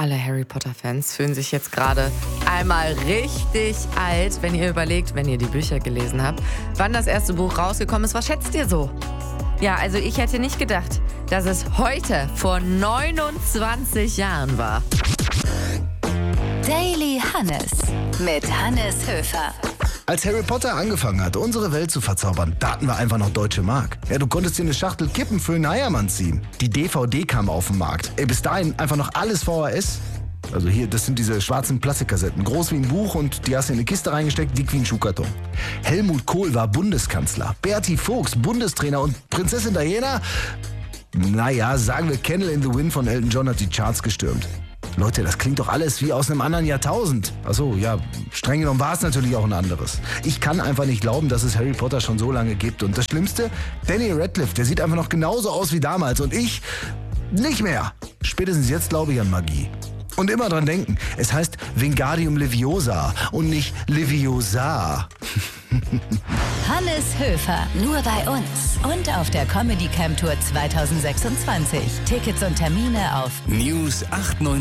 Alle Harry Potter-Fans fühlen sich jetzt gerade einmal richtig alt, wenn ihr überlegt, wenn ihr die Bücher gelesen habt, wann das erste Buch rausgekommen ist. Was schätzt ihr so? Ja, also ich hätte nicht gedacht, dass es heute vor 29 Jahren war. Daily Hannes mit Hannes Höfer. Als Harry Potter angefangen hat, unsere Welt zu verzaubern, da hatten wir einfach noch Deutsche Mark. Ja, du konntest dir eine Schachtel Kippen für einen Eiermann ziehen. Die DVD kam auf den Markt. Bis dahin einfach noch alles VHS. Also hier, das sind diese schwarzen Plastikkassetten. Groß wie ein Buch und die hast du in eine Kiste reingesteckt, dick wie ein Schuhkarton. Helmut Kohl war Bundeskanzler. Berti Vogts Bundestrainer und Prinzessin Diana, naja, sagen wir Candle in the Wind von Elton John hat die Charts gestürmt. Leute, das klingt doch alles wie aus einem anderen Jahrtausend. Achso, ja, streng genommen war es natürlich auch ein anderes. Ich kann einfach nicht glauben, dass es Harry Potter schon so lange gibt. Und das Schlimmste, Daniel Radcliffe, der sieht einfach noch genauso aus wie damals. Und ich nicht mehr. Spätestens jetzt glaube ich an Magie. Und immer dran denken, es heißt Wingardium Leviosa und nicht Leviosa. Hannes Höfer, nur bei uns und auf der Comedy Camp Tour 2026. Tickets und Termine auf News 98.